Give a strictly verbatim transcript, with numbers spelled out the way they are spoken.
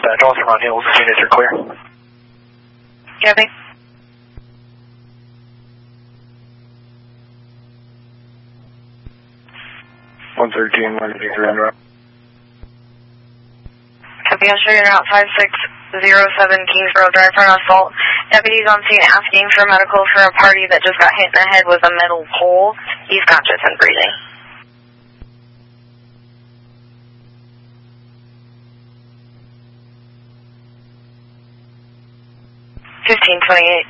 uh, Dawson on Hills, as units are clear. Copy. one thirteen, one eighty, route. Copy, I'll show you route five six zero seven Kingsborough Drive for an assault. Deputies on scene asking for medical for a party that just got hit in the head with a metal pole. He's conscious and breathing. fifteen twenty-eight.